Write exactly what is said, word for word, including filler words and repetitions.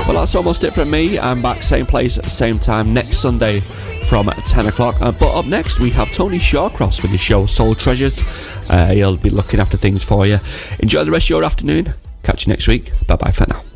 Well, that's almost it from me. I'm back same place, same time next Sunday from ten o'clock. Uh, but up next we have Tony Shawcross with his show Soul Treasures. Uh, he'll be looking after things for you. Enjoy the rest of your afternoon. Catch you next week. Bye bye for now.